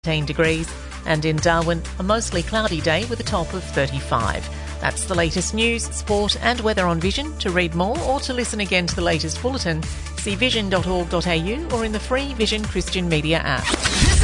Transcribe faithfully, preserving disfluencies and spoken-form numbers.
eighteen degrees, and in Darwin, a mostly cloudy day with a top of thirty-five. That's the latest news, sport and weather on Vision. To read more or to listen again to the latest bulletin, see vision dot org dot a u or in the free Vision Christian Media app.